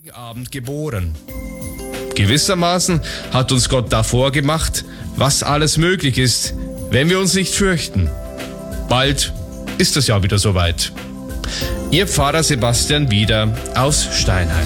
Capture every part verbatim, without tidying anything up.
Abend geboren. Gewissermaßen hat uns Gott davor gemacht, was alles möglich ist, wenn wir uns nicht fürchten. Bald ist es ja wieder soweit. Ihr Pfarrer Sebastian Wieder aus Steinheim.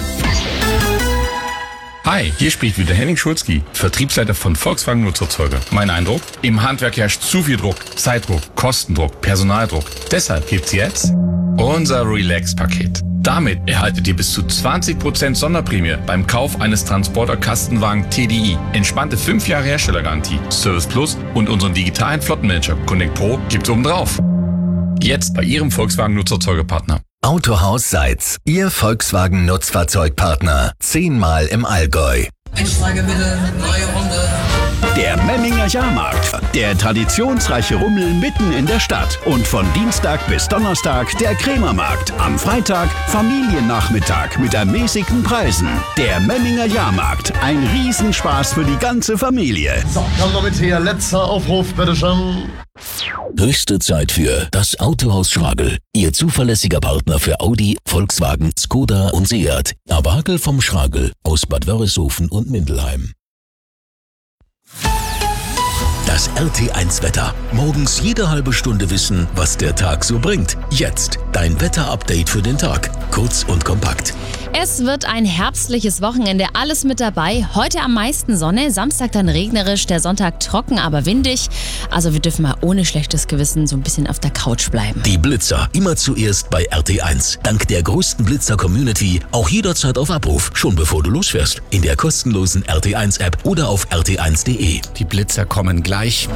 Hi, hier spricht wieder Henning Schulzki, Vertriebsleiter von Volkswagen Nutzerzeuger. Mein Eindruck? Im Handwerk herrscht zu viel Druck, Zeitdruck, Kostendruck, Personaldruck. Deshalb gibt's jetzt unser Relax-Paket. Damit erhaltet ihr bis zu zwanzig Prozent Sonderprämie beim Kauf eines Transporter-Kastenwagen T D I. Entspannte fünf Jahre Herstellergarantie, Service Plus und unseren digitalen Flottenmanager Connect Pro gibt's obendrauf. Jetzt bei Ihrem Volkswagen Nutzerzeugerpartner. Autohaus Seitz, Ihr Volkswagen Nutzfahrzeugpartner. Zehnmal im Allgäu. Einsteige bitte, neue Runde. Der Memminger Jahrmarkt. Der traditionsreiche Rummel mitten in der Stadt. Und von Dienstag bis Donnerstag der Krämermarkt. Am Freitag Familiennachmittag mit ermäßigten Preisen. Der Memminger Jahrmarkt. Ein Riesenspaß für die ganze Familie. So, komm doch mit her. Letzter Aufruf, bitteschön. Höchste Zeit für das Autohaus Schragel. Ihr zuverlässiger Partner für Audi, Volkswagen, Skoda und Seat. Abagel vom Schragel aus Bad Wörishofen und Mindelheim. Das R T eins Wetter. Morgens jede halbe Stunde wissen, was der Tag so bringt. Jetzt dein Wetterupdate für den Tag. Kurz und kompakt. Es wird ein herbstliches Wochenende, alles mit dabei. Heute am meisten Sonne, Samstag dann regnerisch, der Sonntag trocken, aber windig. Also wir dürfen mal ohne schlechtes Gewissen so ein bisschen auf der Couch bleiben. Die Blitzer, immer zuerst bei R T eins. Dank der größten Blitzer-Community, auch jederzeit auf Abruf, schon bevor du losfährst. In der kostenlosen R T eins App oder auf r t eins punkt de. Die Blitzer kommen gleich.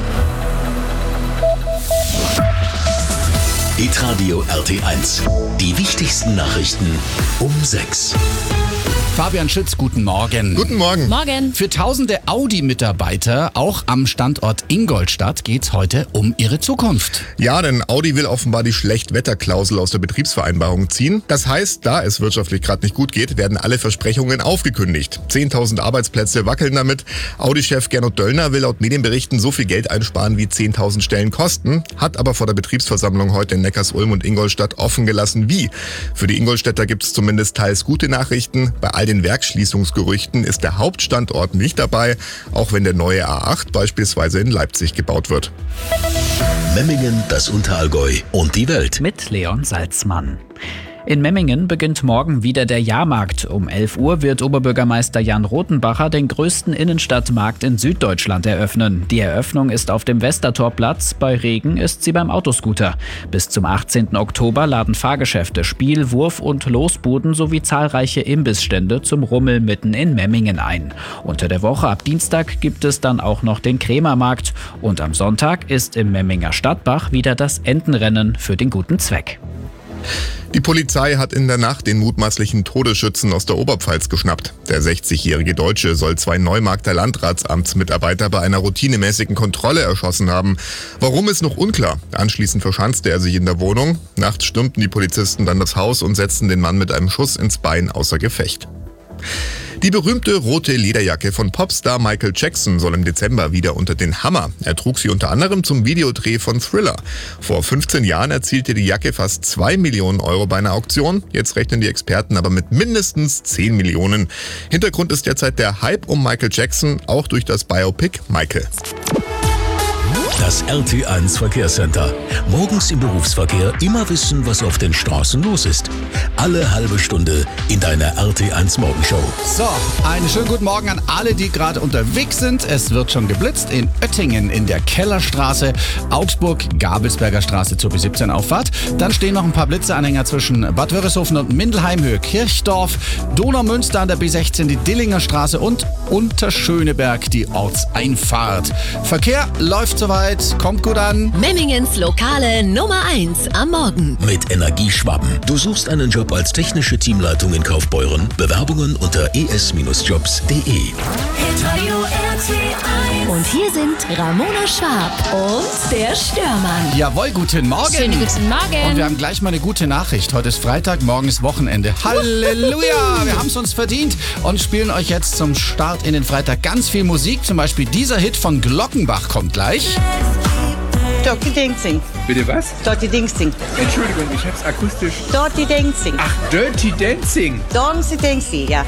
Hitradio R T eins. Die wichtigsten Nachrichten um sechs. Fabian Schütz, guten Morgen. Guten Morgen. Morgen. Für tausende Audi-Mitarbeiter, auch am Standort Ingolstadt, geht's heute um ihre Zukunft. Ja, denn Audi will offenbar die Schlechtwetterklausel aus der Betriebsvereinbarung ziehen. Das heißt, da es wirtschaftlich gerade nicht gut geht, werden alle Versprechungen aufgekündigt. zehntausend Arbeitsplätze wackeln damit. Audi-Chef Gernot Döllner will laut Medienberichten so viel Geld einsparen, wie zehntausend Stellen kosten, hat aber vor der Betriebsversammlung heute in Neckarsulm und Ingolstadt offen gelassen, wie. Für die Ingolstädter gibt es zumindest teils gute Nachrichten. Bei all den Werksschließungsgerüchten ist der Hauptstandort nicht dabei, auch wenn der neue A acht beispielsweise in Leipzig gebaut wird. Memmingen, das Unterallgäu und die Welt. Mit Leon Salzmann. In Memmingen beginnt morgen wieder der Jahrmarkt. Um elf Uhr wird Oberbürgermeister Jan Rothenbacher den größten Innenstadtmarkt in Süddeutschland eröffnen. Die Eröffnung ist auf dem Westertorplatz, bei Regen ist sie beim Autoscooter. Bis zum achtzehnten Oktober laden Fahrgeschäfte, Spiel-, Wurf- und Losbuden sowie zahlreiche Imbissstände zum Rummel mitten in Memmingen ein. Unter der Woche ab Dienstag gibt es dann auch noch den Krämermarkt. Und am Sonntag ist im Memminger Stadtbach wieder das Entenrennen für den guten Zweck. Die Polizei hat in der Nacht den mutmaßlichen Todesschützen aus der Oberpfalz geschnappt. Der sechzigjährige Deutsche soll zwei Neumarkter Landratsamtsmitarbeiter bei einer routinemäßigen Kontrolle erschossen haben. Warum, ist noch unklar. Anschließend verschanzte er sich in der Wohnung. Nachts stürmten die Polizisten dann das Haus und setzten den Mann mit einem Schuss ins Bein außer Gefecht. Die berühmte rote Lederjacke von Popstar Michael Jackson soll im Dezember wieder unter den Hammer. Er trug sie unter anderem zum Videodreh von Thriller. Vor fünfzehn Jahren erzielte die Jacke fast zwei Millionen Euro bei einer Auktion. Jetzt rechnen die Experten aber mit mindestens zehn Millionen. Hintergrund ist derzeit der Hype um Michael Jackson, auch durch das Biopic Michael. Das R T eins Verkehrscenter. Morgens im Berufsverkehr immer wissen, was auf den Straßen los ist. Alle halbe Stunde in deiner R T eins Morgenshow. So, einen schönen guten Morgen an alle, die gerade unterwegs sind. Es wird schon geblitzt in Oettingen in der Kellerstraße, Augsburg, Gabelsberger Straße zur B siebzehn Auffahrt. Dann stehen noch ein paar Blitzeanhänger zwischen Bad Wörishofen und Mindelheim, Höhe Kirchdorf, Donaumünster an der B sechzehn, die Dillinger Straße und Unterschöneberg, die Ortseinfahrt. Verkehr läuft soweit. Kommt gut an. Memmingens lokale Nummer eins am Morgen. Mit Energieschwaben. Du suchst einen Job als technische Teamleitung in Kaufbeuren? Bewerbungen unter e s Bindestrich jobs punkt de. Und hier sind Ramona Schwab und der Störmann. Jawohl, guten Morgen. Schönen guten Morgen. Und wir haben gleich mal eine gute Nachricht. Heute ist Freitag, morgen ist Wochenende. Halleluja, wir haben es uns verdient und spielen euch jetzt zum Start in den Freitag ganz viel Musik. Zum Beispiel dieser Hit von Glockenbach kommt gleich. Dirty Dancing. Bitte was? Dirty Dancing. Entschuldigung, ich hab's akustisch. Dirty Dancing. Ach, Dirty Dancing. Dirty Dancing, ja.